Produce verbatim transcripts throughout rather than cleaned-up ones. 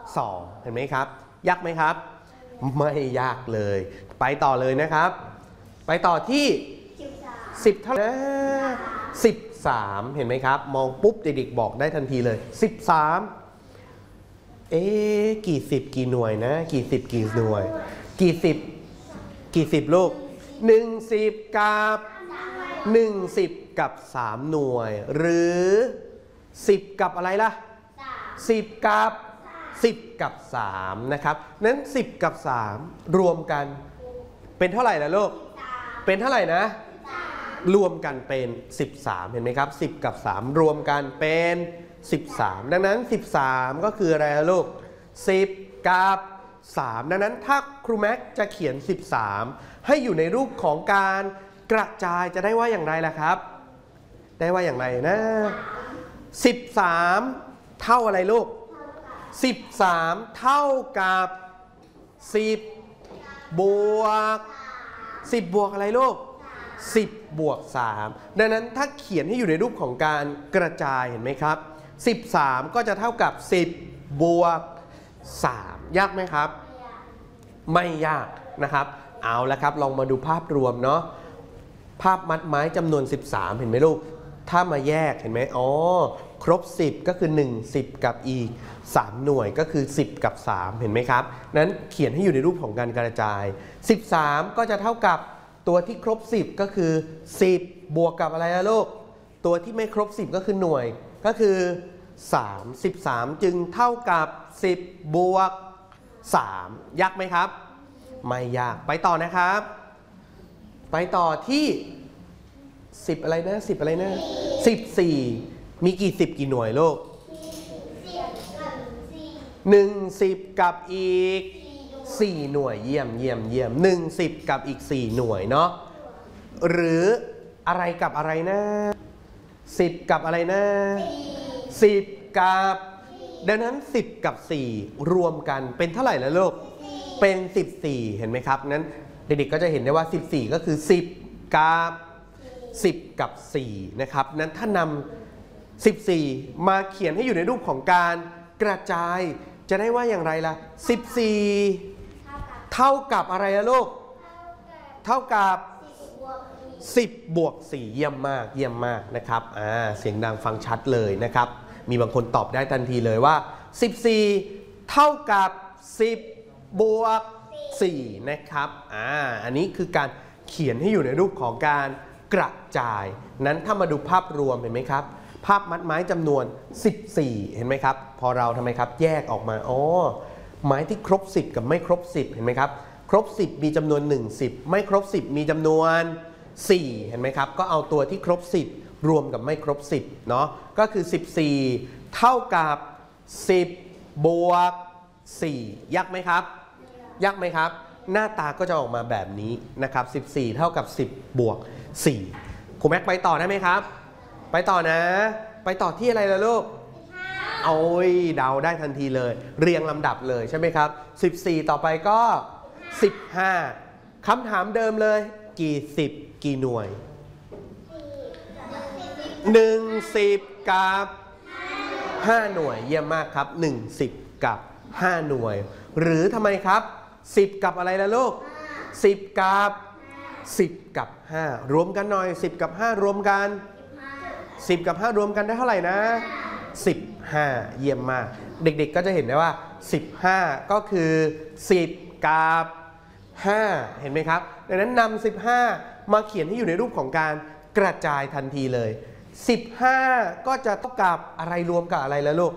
สองเห็นไหมครับยากไหมครับไม่ยากเลยไปต่อเลยนะครับไปต่อที่สิบเท่าไหร่สิบสามเห็นไหมครับมองปุ๊บเด็กๆบอกได้ทันทีเลยสิบสามเอ๊ะกี่สิบกี่หน่วยนะกี่สิบกี่หน่วยกี่สิบกี่สิบลูกหนึ่งสิบกับหนึ่งสิบกับสามหน่วยหรือสิบกับอะไรล่ะสิบกับสิบกับสามนะครับนั้นสิบกับสามรวมกันเป็นเท่าไหร่ล่ะลูกเป็นเท่าไหร่นะรวมกันเป็นสิบสามเห็นไหมครับสิบกับสามรวมกันเป็นสิบสามดังนั้นสิบสามก็คืออะไรลูกสิบกับสามดังนั้นถ้าครูแม็กจะเขียนสิบสามให้อยู่ในรูปของการกระจายจะได้ว่าอย่างไรล่ะครับได้ว่าอย่างไรนะสิบสามเท่าอะไรลูกสิบสามเท่ากับสิบบวกสิบบวกอะไรลูกสิบบวกสามดังนั้นถ้าเขียนให้อยู่ในรูปของการกระจายเห็นไหมครับสิบสามก็จะเท่ากับสิบบวกสามยากไหมครับไม่ยากนะครับเอาละครับลองมาดูภาพรวมเนาะภาพมัดไม้จำนวนสิบสามเห็นไหมลูกถ้ามาแยกเห็นไหมอ๋อครบสิบก็คือหนึ่ง สิบกับอีกสามหน่วยก็คือสิบกับสามเห็นไหมครับนั้นเขียนให้อยู่ในรูปของการกระจายสิบสามก็จะเท่ากับตัวที่ครบสิบก็คือสิบบวกกับอะไรล่ะลูกตัวที่ไม่ครบสิบก็คือหน่วยก็คือสาม สิบสามจึงเท่ากับสิบบวกสามยากไหมครับไม่ยากไปต่อนะครับไปต่อที่สิบอะไรนะสิบอะไรนะสิบสี่มีกี่สิบกี่หน่วยลูกหนึ่งสิบกับอีกสี่หน่วยเยี่ยมเยี่ยมเยี่ยมหนึ่งสิบกับอีกสี่หน่วยเนาะหรืออะไรกับอะไรนะสิบกับอะไรนะสิบกับดังนั้นสิบกับสี่รวมกันเป็นเท่าไหร่แล้วลูกเป็นสิบสี่เห็นไหมครับนั้นเด็กๆก็จะเห็นได้ว่าสิบสี่ก็คือสิบกับสิบกับสี่นะครับนั้นถ้านำสิบสี่มาเขียนให้อยู่ในรูปของการกระจายจะได้ว่าอย่างไรล่ะสิบสี่เท่ากับอะไรล่ะลูกเท่ากับสิบบวกสี่เยี่ยมมากเยี่ยมมากนะครับอ่าเสียงดังฟังชัดเลยนะครับมีบางคนตอบได้ทันทีเลยว่าสิบสี่เท่ากับสิบบวกสี่นะครับอ่าอันนี้คือการเขียนให้อยู่ในรูปของการกระจายนั้นถ้ามาดูภาพรวมเห็นไหมครับภาพมัดไม้จำนวนสิบสี่เห็นไหมครับพอเราทำไมครับแยกออกมาอ๋อไม้ที่ครบสิบกับไม่ครบสิบเห็นไหมครับครบสิบมีจำนวนหนึ่ง สิบไม่ครบสิบมีจำนวนสี่เห็นไหมครับก็เอาตัวที่ครบสิบรวมกับไม่ครบสิบเนาะก็คือสิบสี่เท่ากับสิบบวกสี่ยากไหมครับยากไหมครับหน้าตาก็จะออกมาแบบนี้นะครับสิบสี่เท่ากับสิบบวกสี่ครูแม็กไปต่อได้ไหมครับไปต่อนะไปต่อที่อะไรล่ะลูกโอ้ยเดาได้ทันทีเลยเรียงลำดับเลยใช่ไหมครับสิบสี่ต่อไปก็สิบห้าคำถามเดิมเลยกี่สิบกี่หน่วยหนึ่งสิบกับห้าหน่วยเยี่ยมมากครับหนึ่งสิบกับห้าหน่วยหรือทำไมครับสิบกับอะไรล่ะลูกสิบกับสิบกับห้ารวมกันหน่อยสิบกับห้ารวมกันสิบกับห้ารวมกันได้เท่าไหร่นะสิบห้าเยี่ยมมากเด็กๆก็จะเห็นได้ว่าสิบห้าก็คือสิบกับห้าเห็นไหมครับดังนั้นนำสิบห้ามาเขียนให้อยู่ในรูปของการกระจายทันทีเลยสิบห้าก็จะเท่ากับอะไรรวมกับอะไรแล้วลูก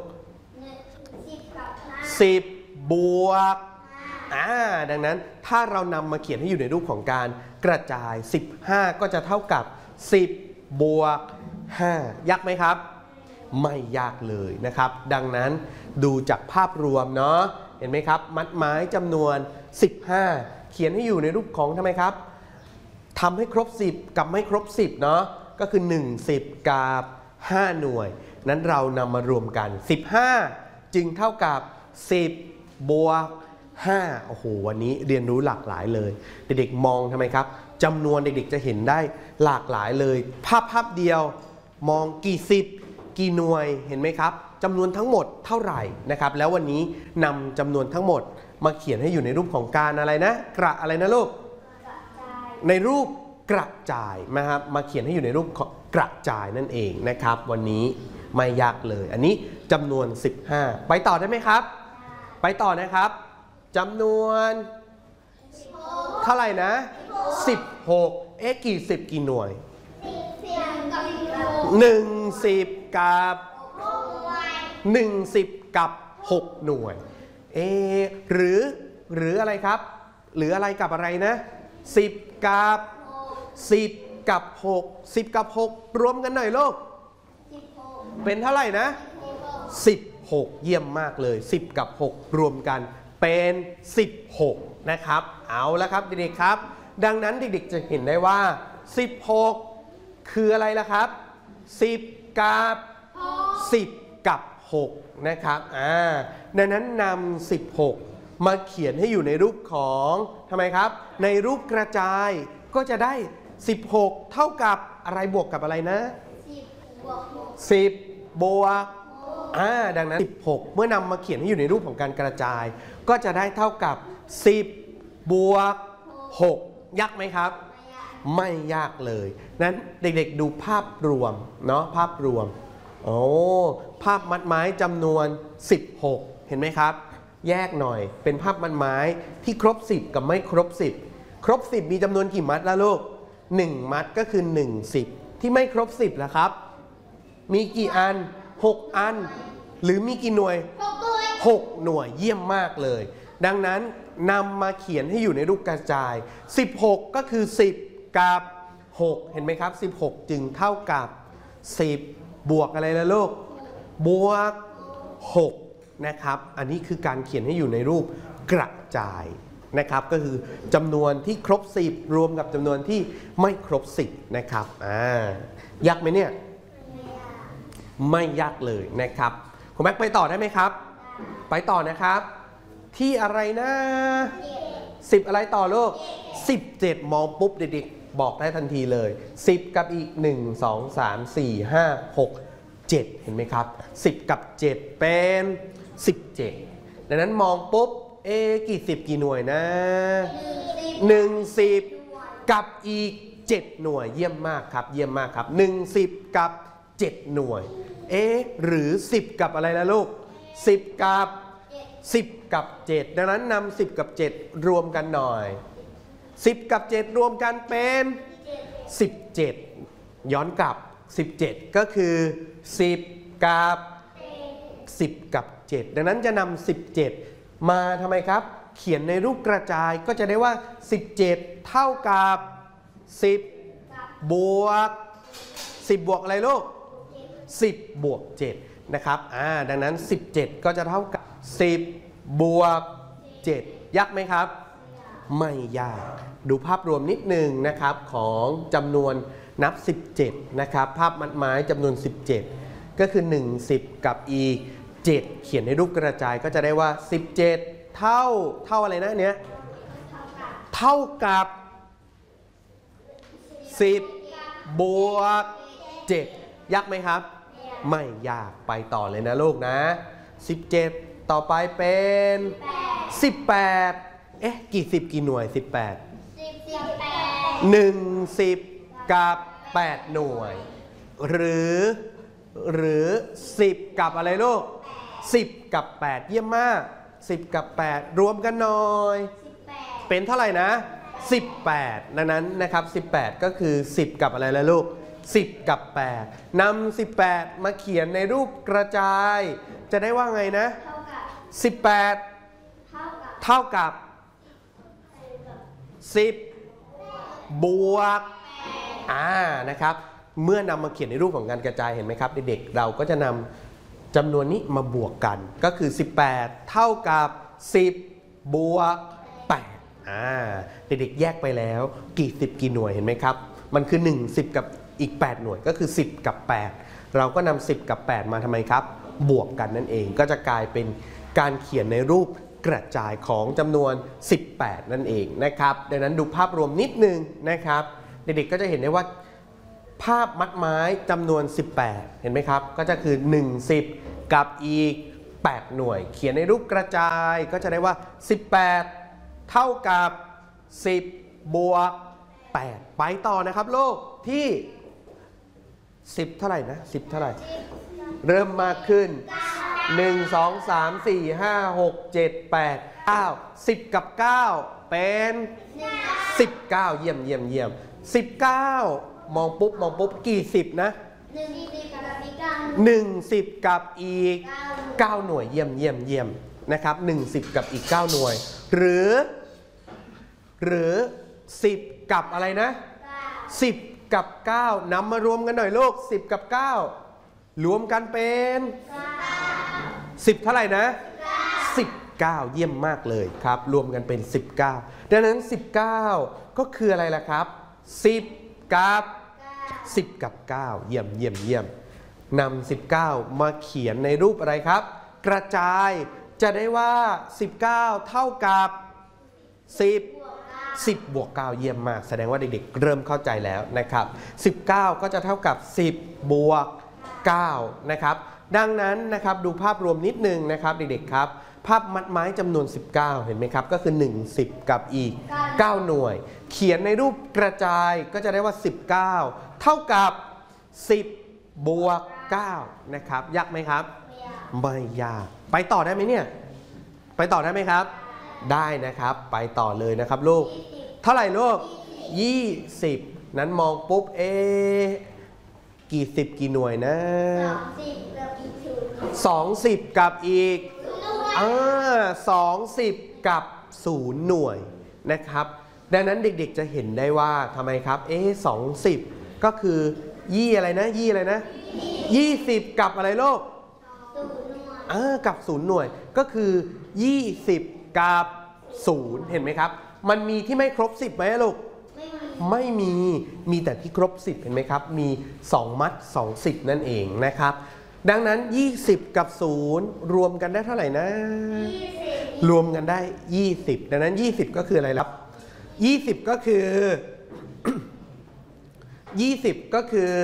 สิบบวกอ่าดังนั้นถ้าเรานำมาเขียนให้อยู่ในรูปของการกระจายสิบห้าก็จะเท่ากับสิบบวกห้ายากไหมครับไม่ยากเลยนะครับดังนั้นดูจากภาพรวมเนาะเห็นไหมครับมัดไม้จำนวนสิบห้าเขียนให้อยู่ในรูปของทำไมครับทำให้ครบสิบกับไม่ครบสิบเนาะก็คือหนึ่ง สิบกับห้าหน่วยนั้นเรานำมารวมกันสิบห้าจึงเท่ากับสิบบวกห้าโอ้โหวันนี้เรียนรู้หลากหลายเลยเด็กๆมองทำไมครับจำนวนเด็กๆจะเห็นได้หลากหลายเลยภาพภาพเดียวมองกี่สิบกี่หน่วยเห็นไหมครับจำนวนทั้งหมดเท่าไหร่นะครับแล้ววันนี้นำจำนวนทั้งหมดมาเขียนให้อยู่ในรูปของการอะไรนะกระอะไรนะลูกในรูปกระจายนะครับมาเขียนให้อยู่ในรูปกระจายนั่นเองนะครับวันนี้ไม่ยากเลยอันนี้จำนวนสิบห้าไปต่อได้ไหมครับไปต่อนะครับจำนวนเท่าไหร่นะสิบหกเอ๊ะกี่สิบกี่หน่วยหนึ่งสิบกับหนึ่งสิบกับหกหน่วยเอ๊ะหรือหรืออะไรครับหรืออะไรกับอะไรนะสิบกับสิบกับหกสิบกับหกรวมกันหน่อยลูกเป็นเท่าไหร่นะสิบหกเยี่ยมมากเลยสิบกับหกรวมกันเป็นสิบหกนะครับเอาละครับเด็กๆครับดังนั้นเด็กๆจะเห็นได้ว่าสิบหกคืออะไรล่ะครับสิบกับสิบกับหกนะครับอ่าดังนั้นนำสิบหกมาเขียนให้อยู่ในรูปของทำไมครับในรูปกระจายก็จะได้สิบหกเท่ากับอะไรบวกกับอะไรนะสิบบวกอ่าดังนั้นสิบหกเมื่อนำมาเขียนให้อยู่ในรูปของการกระจายก็จะได้เท่ากับสิบบวกหกยากไหมครับไม่ยากเลยนั้นเด็กๆดูภาพรวมเนาะภาพรวมโอ้ภาพมัดไม้จำนวนสิบหกเห็นไหมครับแยกหน่อยเป็นภาพมัดไม้ที่ครบสิบกับไม่ครบสิบครบสิบมีจำนวนกี่มัดล่ะลูกหนึ่งมัดก็คือหนึ่งสิบที่ไม่ครบสิบล่ะครับมีกี่อันหกอันหรือมีกี่หน่วยหกหน่วยเยี่ยมมากเลยดังนั้นนำมาเขียนให้อยู่ในรูปกระจายสิบหกก็คือสิบกับหกเห็นไหมครับสิบหกจึงเท่ากับสิบบวกอะไรล่ะลูกบวกหกนะครับอันนี้คือการเขียนให้อยู่ในรูปกระจายนะครับก็คือจำนวนที่ครบสิบรวมกับจำนวนที่ไม่ครบสิบนะครับอ่ายากไหมเนี่ยไม่ยากเลยนะครับคุณแม็กไปต่อได้ไหมครับไปต่อนะครับที่อะไรนะสิบอะไรต่อลูกสิบเจ็ดมองปุ๊บเด็กๆบอกได้ทันทีเลยสิบกับอีกหนึ่ง สอง สาม สี่ ห้า หก เจ็ดเห็นไหมครับสิบกับเจ็ดเป็นสิบเจ็ดดังนั้นมองปุ๊บเอ๊ะกี่สิบกี่หน่วยนะหนึ่งสิบกับอีกเจ็ดหน่วยเยี่ยมมากครับเยี่ยมมากครับหนึ่งสิบกับเจ็ดหน่วยเอ๊ะหรือสิบกับอะไรล่ะลูกสิบกับสิบกับเจ็ดดังนั้นนำสิบกับเจ็ดรวมกันหน่อยสิบกับเจ็ดรวมกันเป็นสิบเจ็ดย้อนกลับสิบเจ็ดก็คือสิบกับสิบกับเจ็ดดังนั้นจะนำสิบเจ็ดมาทำไมครับเขียนในรูปกระจายก็จะได้ว่าสิบเจ็ดเท่ากับสิบบวกสิบบวกอะไรลูกสิบบวกเจ็ดนะครับอ่าดังนั้นสิบเจ็ดก็จะเท่ากับสิบบวกเจ็ดยากไหมครับไม่ยากดูภาพรวมนิดนึงนะครับของจำนวนนับสิบเจ็ดนะครับภาพมัดไม้จำนวนสิบเจ็ดก็คือหนึ่งสิบกับอีกเจ็ดเขียนในรูปกระจายก็จะได้ว่าสิบเจ็ดเท่าเท่าอะไรนะเนี้ยเท่ากับสิบบวกเจ็ดยากไหมครับไม่ยากไปต่อเลยนะลูกนะสิบเจ็ดต่อไปเป็นสิบแปดเอ๊ะกี่สิบกี่หน่วยสิบแปดหนึ่งสิบกับแปดหน่วยหรือหรือสิบกับอะไรลูกสิบกับแปดเยี่ยมมากสิบกับแปดรวมกันหน่อยเป็นเท่าไหร่นะสิบแปดดังนั้นนะครับสิบแปดก็คือสิบกับอะไรล่ะลูกสิบกับแปดนำสิบแปดมาเขียนในรูปกระจายจะได้ว่าไงนะสิบแปดเท่ากับสิบบวกอ่านะครับเมื่อนำมาเขียนในรูปของการกระจายเห็นไหมครับเด็กๆเราก็จะนำจำนวนนี้มาบวกกันก็คือสิบแปดเท่ากับสิบบวกแปดอ่าเด็กๆแยกไปแล้วกี่สิบกี่หน่วยเห็นไหมครับมันคือหนึ่ง สิบกับอีกแปดหน่วยก็คือสิบกับแปดเราก็นำสิบกับแปดมาทำไมครับบวกกันนั่นเองก็จะกลายเป็นการเขียนในรูปกระจายของจำนวนสิบแปดนั่นเองนะครับดังนั้นดูภาพรวมนิดนึงนะครับเด็กๆก็จะเห็นได้ว่าภาพมัดไม้จำนวนสิบแปดเห็นไหมครับก็จะคือหนึ่งสิบกับอีกแปดหน่วยเขียนในรูปกระจายก็จะได้ว่าสิบแปดเท่ากับสิบบวกแปดไปต่อนะครับลูกที่สิบเท่าไหร่นะสิบเท่าไหร่เริ่มมากขึ้นหนึ่ง สอง สาม สี่ ห้า หก เจ็ด แปด เก้า สิบกับเก้าเป็นสิบเก้าเยี่ยมเยี่ยมเยี่ยมสิบเก้ามองปุ๊บมองปุ๊บกี่สิบนะหนึ่งสิบกับอีกเก้าหน่วยเยี่ยมเยี่ยมเยี่ยมนะครับหนึ่งสิบกับอีกเก้าหน่วยหรือหรือสิบกับอะไรนะสิบกับเก้านำมารวมกันหน่อยลูกสิบกับเก้ารวมกันเป็นสิบเท่าไหร่นะสิบเก้าเยี่ยมมากเลยครับรวมกันเป็นสิบเก้าดังนั้นสิบเก้าก็คืออะไรล่ะครับสิบกับสิบกับเก้าเยี่ยมเยี่ยมเยี่ยมนำสิบเก้ามาเขียนในรูปอะไรครับกระจายจะได้ว่าสิบเก้าเท่ากับสิบ สิบบวกเก้าเยี่ยมมากแสดงว่าเด็กๆเริ่มเข้าใจแล้วนะครับสิบเก้าก็จะเท่ากับสิบบวกเก้านะครับดังนั้นนะครับดูภาพรวมนิดนึงนะครับเด็กๆครับภาพมัดไม้จำนวนสิบเก้าเห็นไหมครับก็คือหนึ่ง สิบกับอีกเก้าหน่วยเขียนในรูปกระจายก็จะได้ว่าสิบเก้าเท่ากับสิบบวกเก้านะครับยากไหมครับไม่ยากไปต่อได้ไหมเนี่ยไปต่อได้ไหมครับได้นะครับไปต่อเลยนะครับลูกเท่าไหร่ลูกยี่สิบนั้นมองปุ๊บเอกี่สิบกี่หน่วยนะสองสิบกับอีกอ่าสองสิบกับศูนย์หน่วยนะครับดังนั้นเด็กๆจะเห็นได้ว่าทำไมครับเอสองสิบก็คือยี่อะไรนะยี่อะไรนะยี่สิบกับอะไรลูกอ่ากับศูนย์หน่วยก็คือยี่สิบกับศูนย์เห็นไหมครับมันมีที่ไม่ครบสิบไหมลูกไม่มีมีแต่ที่ครบสิบเห็นไหมครับมีสองมัดสองสิบนั่นเองนะครับดังนั้นยี่สิบกับศูนย์รวมกันได้เท่าไหร่นะรวมกันได้ยี่สิบดังนั้นยี่สิบก็คืออะไรครับยี่สิบก็คือยี่สิบก็คือ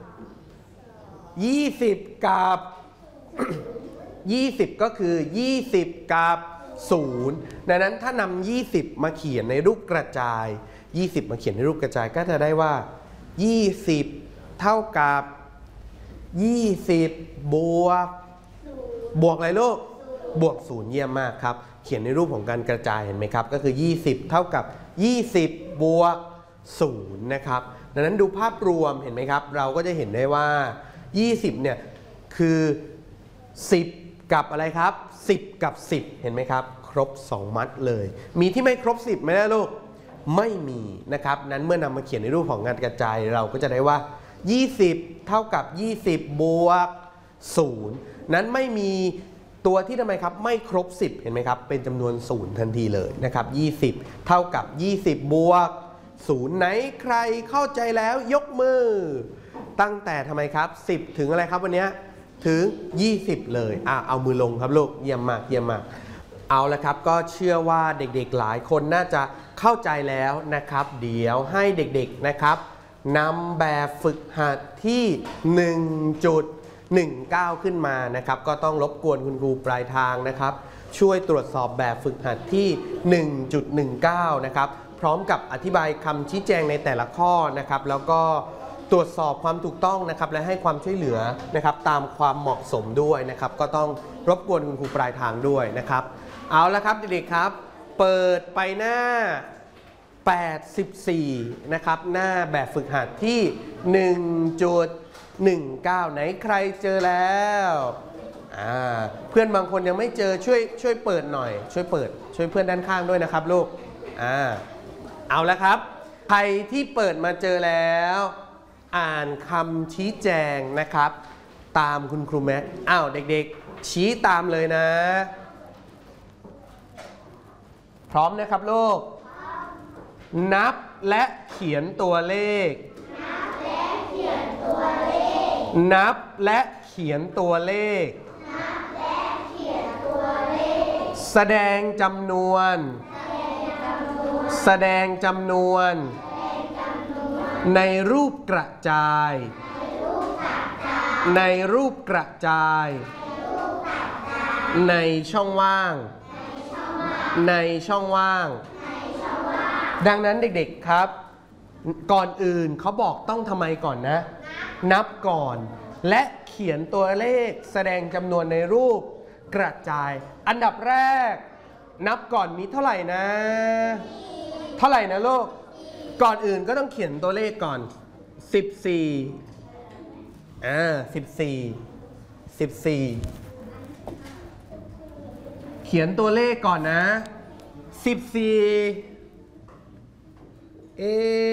ยี่สิบกับยี่สิบก็คือยี่สิบกับศูนย์ดังนั้นถ้านำยี่สิบมาเขียนในรูปกระจายยี่สิบมาเขียนในรูปกระจายก็จะได้ว่ายี่สิบเท่ากับยี่สิบบวกบวกอะไรลูกบวกศูนย์เยี่ยมมากครับเขียนในรูปของการกระจายเห็นไหมครับก็คือยี่สิบเท่ากับยี่สิบบวกศูนย์นะครับดังนั้นดูภาพรวมเห็นไหมครับเราก็จะเห็นได้ว่ายี่สิบเนี่ยคือสิบกับอะไรครับสิบกับสิบเห็นไหมครับครบสองมัดเลยมีที่ไม่ครบสิบไหมล่ะลูกไม่มีนะครับนั้นเมื่อนำมาเขียนในรูปของการกระจายเราก็จะได้ว่ายี่สิบเท่ากับยี่สิบบวกศูนย์นั้นไม่มีตัวที่ทำไมครับไม่ครบสิบเห็นไหมครับเป็นจำนวนศูนย์ทันทีเลยนะครับยี่สิบเท่ากับยี่สิบบวกศูนย์ไหนใครเข้าใจแล้วยกมือตั้งแต่ทำไมครับสิบถึงอะไรครับวันนี้ถึงยี่สิบเลยอ่ะเอามือลงครับลูกเยี่ยมมากเยี่ยมมากเอาละครับก็เชื่อว่าเด็กๆหลายคนน่าจะเข้าใจแล้วนะครับเดี๋ยวให้เด็กๆนะครับนำแบบฝึกหัดที่ หนึ่งจุดหนึ่งเก้า ขึ้นมานะครับก็ต้องรบกวนคุณครูปลายทางนะครับช่วยตรวจสอบแบบฝึกหัดที่ หนึ่งจุดหนึ่งเก้า นะครับพร้อมกับอธิบายคำชี้แจงในแต่ละข้อนะครับแล้วก็ตรวจสอบความถูกต้องนะครับและให้ความช่วยเหลือนะครับตามความเหมาะสมด้วยนะครับก็ต้องรบกวนคุณครูปลายทางด้วยนะครับเอาละครับเด็กๆครับเปิดไปหน้าแปดสิบสี่นะครับหน้าแบบฝึกหัดที่ หนึ่งจุดหนึ่งเก้า ไหนใครเจอแล้วอ่าเพื่อนบางคนยังไม่เจอช่วยช่วยเปิดหน่อยช่วยเปิดช่วยเพื่อนด้านข้างด้วยนะครับลูกอ่าเอาละครับใครที่เปิดมาเจอแล้วอ่านคำชี้แจงนะครับตามคุณครูแม็กอ้าวเด็กๆชี้ตามเลยนะพร้อมนะครับลูกนับและเขียนตัวเลขนับและเขียนตัวเลขนับและเขียนตัวเลขนับและเขียนตัวเลขแสดงจำนวนแสดงจำนวนในรูปกระจายในรูปกระจายในช่องว่างในช่องว่างดังนั้นเด็กๆครับก่อนอื่นเขาบอกต้องทำไมก่อนนะนับก่อนและเขียนตัวเลขแสดงจำนวนในรูปกระจายอันดับแรกนับก่อนมีเท่าไหร่นะเท่าไหร่นะลูกก่อนอื่นก็ต้องเขียนตัวเลขก่อนสิบสี่อ่าสิบสี่สิบสี่เขียนตัวเลขก่อนนะสิบสี่เอ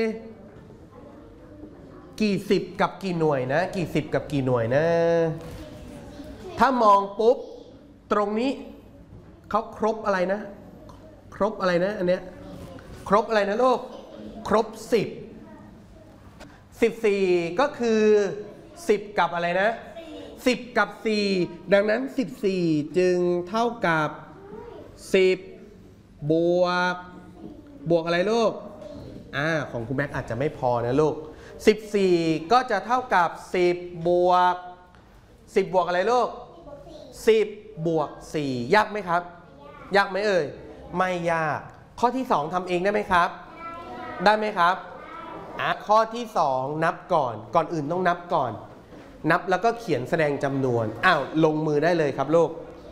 กี่สิบกับกี่หน่วยนะกี่สิบกับกี่หน่วยนะถ้ามองปุ๊บตรงนี้เขาครบอะไรนะครบอะไรนะอันเนี้ยครบอะไรนะลูกครบสิบสิบสี่ก็คือสิบกับอะไรนะสิบกับสี่ดังนั้นสิบสี่จึงเท่ากับสิบบวกบวกอะไรลูกอ่าของคุณแม็กอาจจะไม่พอนะลูกสิบสี่ก็จะเท่ากับสิบบวกสิบบวกอะไรลูกสิบบวกสี่ยากไหมครับยากไหมเอ่ยไม่ยากข้อที่สองทำเองได้ไหมครับได้ไหมครับอ่ะข้อที่สองนับก่อนก่อนอื่นต้องนับก่อนนับแล้วก็เขียนแสดงจำนวนอ้าวลงมือได้เลยครับลูก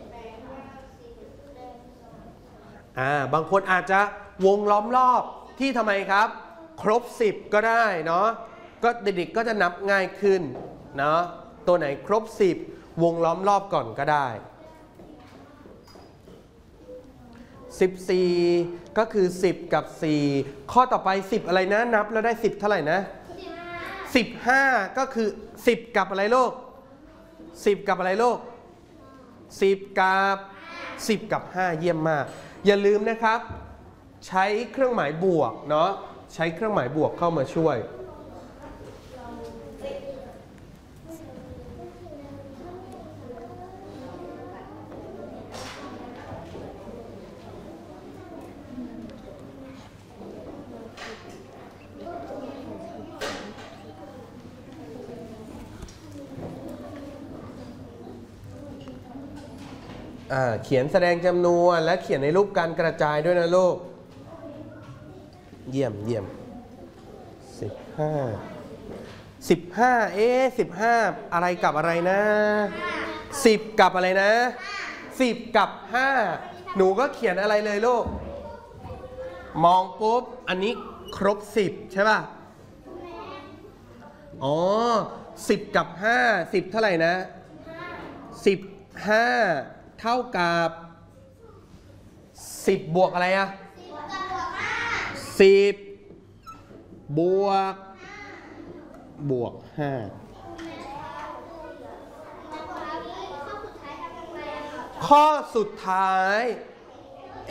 อ่าบางคนอาจจะวงล้อมรอบที่ทำไมครับครบสิบก็ได้เนาะก็เด็กๆก็จะนับง่ายขึ้นเนาะตัวไหนครบสิบวงล้อมรอบก่อนก็ได้สิบสี่ก็คือสิบกับสี่ข้อต่อไปสิบอะไรนะนับแล้วได้สิบเท่าไหร่นะสิบห้าก็คือสิบกับอะไรโลกสิบกับอะไรโลกสิบกับสิบกับห้าเยี่ยมมากอย่าลืมนะครับใช้เครื่องหมายบวกเนาะใช้เครื่องหมายบวกเข้ามาช่วยเขียนแสดงจำนวนและเขียนในรูปการกระจายด้วยนะลูกเยี่ยมเยี่ยมสิบห้าสิบห้าเอ๊ะสิบห้าอะไรกับอะไรนะสิบกับอะไรนะสิบกับห้าหนูก็เขียนอะไรเลยลูกมองปุ๊บอันนี้ครบสิบใช่ป่ะอ๋อสิบกับห้าสิบเท่าไหร่นะสิบห้าเท่ากับสิบบวกอะไรอะสิบบวกบวกห้าข้อสุดท้ายเอ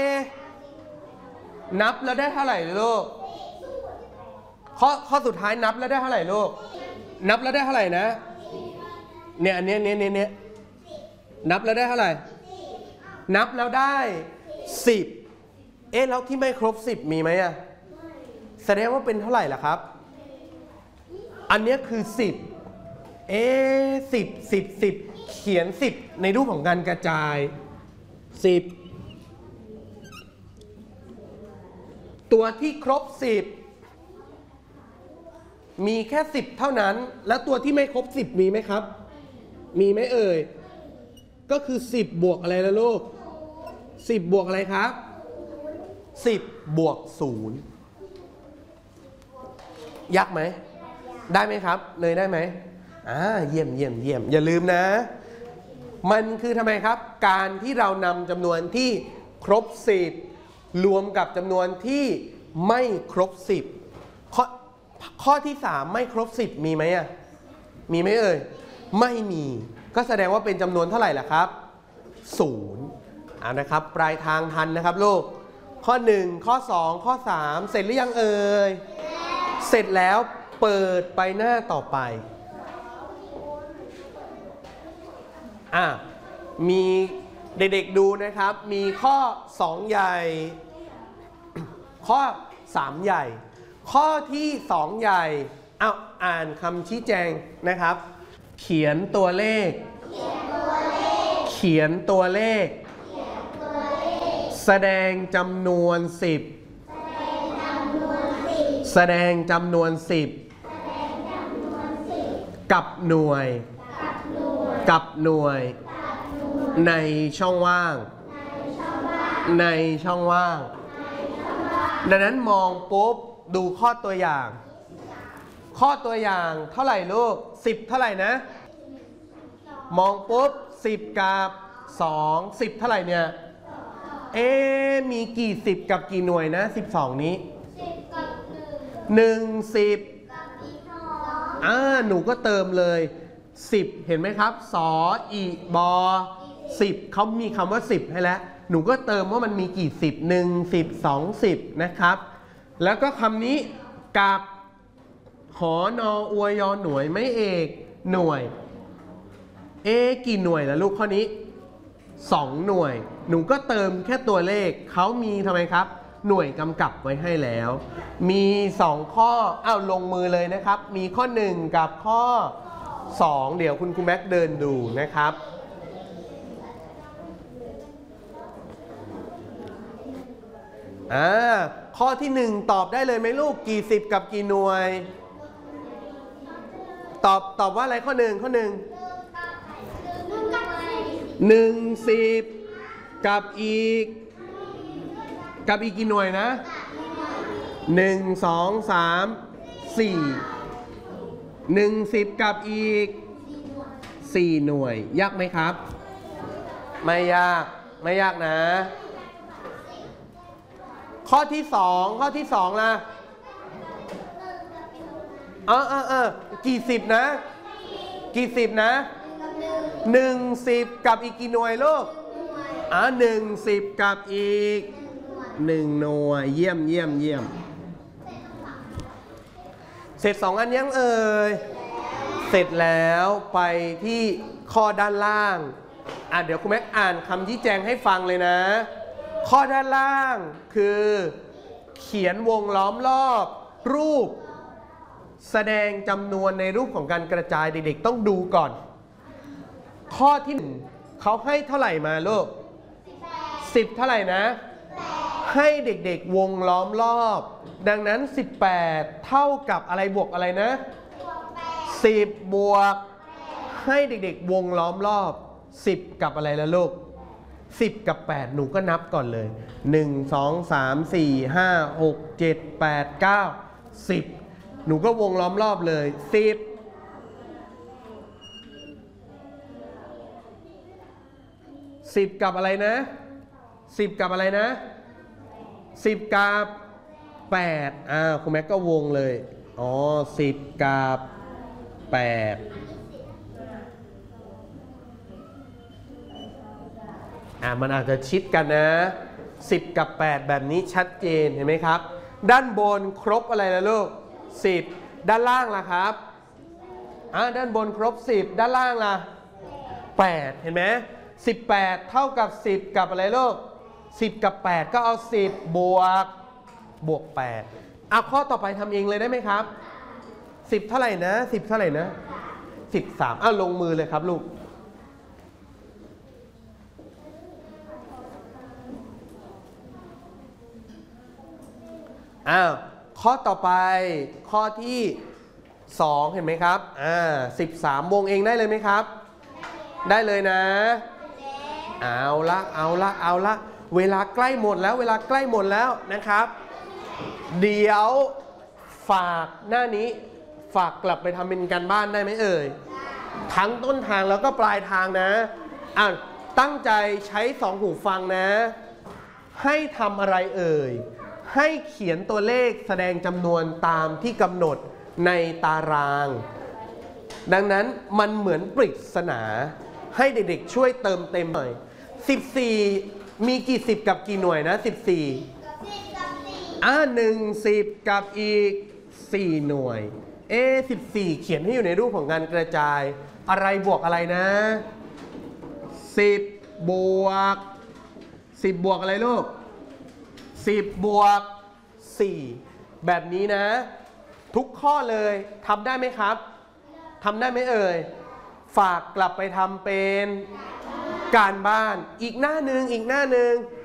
นับแล้วได้เท่าไหร่ลูกข้อข้อสุดท้ายนับแล้วได้เท่าไหร่ลูกนับแล้วได้เท่าไหร่นะเนี่ยอันเนี้ยเนี้ยเนี้ยเนี้ยนับแล้วได้เท่าไหร่นับแล้วได้สิบเอ๊ะแล้วที่ไม่ครบสิบมีไหมอะแสดงว่าเป็นเท่าไหร่ล่ะครับอันนี้คือสิบเอ๊ะสิบสิบสิบเขียนสิบในรูปของการกระจายสิบตัวที่ครบสิบมีแค่สิบเท่านั้นแล้วตัวที่ไม่ครบสิบมีไหมครับมีไหมเอ่ยก็คือสิบบวกอะไรล่ะลูกสิบบวกอะไรครับสิบบวกศูนย์ยากไหมได้ไหมครับเนยได้ไหมอ่าเยี่ยมเยี่ยมเยี่ยมอย่าลืมนะมันคือทำไมครับการที่เรานำจำนวนที่ครบสิบรวมกับจำนวนที่ไม่ครบสิบข้อข้อที่สามไม่ครบสิบมีไหมอ่ะมีไหมเอ่ยไม่มีก็แสดงว่าเป็นจำนวนเท่าไหร่ล่ะครับศูนย์อ่านะครับปลายทางทันนะครับลูกข้อหนึ่งข้อสองข้อสามเสร็จหรือยังเอ่ยเสร็จแล้วเปิดไปหน้าต่อไปอ่ะมีเด็กๆดูนะครับมีข้อสองใหญ่ข้อสามใหญ่ข้อที่สองใหญ่เอาอ่านคำชี้แจงนะครับเขียนตัวเลขเขียนตัวเลขแสดงจำนวนสิบแสดงจำนวนสิบกับหน่วยกับหน่วยในช่องว่างในช่องว่างดังนั้นมองปุ๊บดูข้อตัวอย่าง ข้อตัวอย่างเท่าไหร่ลูกสิบเท่าไหร่นะมองปุ๊บสิบกับสองสิบเท่าไหร่เนี่ยเอ๊มีกี่สิบกับกี่หน่วยนะสิบสองนี้หนึ่งสิบอ่าหนูก็เติมเลยสิบเห็นไหมครับสออีบอสิบเขามีคำว่าสิบให้แล้วหนูก็เติมว่ามันมีกี่สิบหนึ่งสิบสองสิบนะครับแล้วก็คำนี้กับหอนออวยอหน่วยไม่เอกหน่วยเอกี่หน่วยล่ะลูกข้อนี้สองหน่วยหนูก็เติมแค่ตัวเลขเขามีทำไมครับหน่วยกำกับไว้ให้แล้วมีสองข้ออ้าวลงมือเลยนะครับมีข้อหนึ่งกับข้อสองเดี๋ยวคุณครูแม็กเดินดูนะครับอ่าข้อที่หนึ่งตอบได้เลยไหมลูกกี่สิบกับกี่หน่วยตอบตอบว่าอะไรข้อหนึ่งข้อหนึ่งหนึ่งสิบกับอีกกับอีกกี่หน่วยนะหนึ่งสองสามสี่หนึ่งสิบกับอีกสี่หน่วยยากไหมครับไม่ยากไม่ยากนะข้อที่สองข้อที่สองล่ะเออเออเออกี่สิบนะกี่สิบนะหนึ่งสิบกับอีกกี่หน่วยลูกอ่ะหนึ่งสิบกับอีกหนึ่งหน่วยเยี่ยมเยี่ยมเยี่ยมเสร็จสองอันยังเอ่ยเสร็จแล้วไปที่ข้อด้านล่างอ่ะเดี๋ยวคุณแม็กอ่านคำชี้แจงให้ฟังเลยนะข้อด้านล่างคือเขียนวงล้อมรอบรูปแสดงจำนวนในรูปของการกระจายเด็กๆต้องดูก่อนข้อที่หนึ่งเขาให้เท่าไหร่มาลูกสิบเท่าไหร่นะให้เด็กๆวงล้อมรอบดังนั้นสิบแปดเท่ากับอะไรบวกอะไรนะสิบบวกให้เด็กๆวงล้อมรอบสิบกับอะไรละลูกสิบกับแปดหนูก็นับก่อนเลยหนึ่ง สอง สาม สี่ ห้า หก เจ็ด แปด เก้า สิบหนูก็วงล้อมรอบเลยสิบสิบกับอะไรนะสิบกับอะไรนะสิบกับแปดอ่าคุณแม็กก็วงเลยอ๋อสิบกับแปดอ่ามันอาจจะชิดกันนะสิบกับแปดแบบนี้ชัดเจนเห็นไหมครับด้านบนครบอะไรล่ะลูกสิบด้านล่างล่ะครับอ่าด้านบนครบสิบด้านล่างล่ะแปดเห็นไหมสิบแปดเท่ากับสิบกับอะไรลูกสิบกับแปดก็เอาสิบบวกบวกแปดเอาข้อต่อไปทำเองเลยได้ไหมครับสิบเท่าไหร่นะสิบเท่าไหร่นะสิบสามเอาลงมือเลยครับลูกอ้าวข้อต่อไปข้อที่สองเห็นไหมครับอ่าสิบสามวงเองได้เลยไหมครับได้เลยนะเอาละเอาละเอาละเวลาใกล้หมดแล้วเวลาใกล้หมดแล้วนะครับเดี๋ยวฝากหน้านี้ฝากกลับไปทำเป็นการบ้านได้ไหมเอ่ยทั้งต้นทางแล้วก็ปลายทางนะอ่ะตั้งใจใช้สองหูฟังนะให้ทำอะไรเอ่ยให้เขียนตัวเลขแสดงจำนวนตามที่กำหนดในตารางดังนั้นมันเหมือนปริศนาให้เด็กๆช่วยเติมเต็มหน่อยสิบสี่มีกี่สิบกับกี่หน่วยนะสิบสี่อ่าหนึ่งสิบกับอีกสี่หน่วยเอสิบสี่เขียนให้อยู่ในรูปของการกระจายอะไรบวกอะไรนะสิบบวกสิบบวกอะไรลูกสิบบวกสี่แบบนี้นะทุกข้อเลยทำได้ไหมครับทำได้ไหมเอ่ยฝากกลับไปทำเป็นการบ้านอีกหน้าหนึ่งอีกหน้าหนึ่ง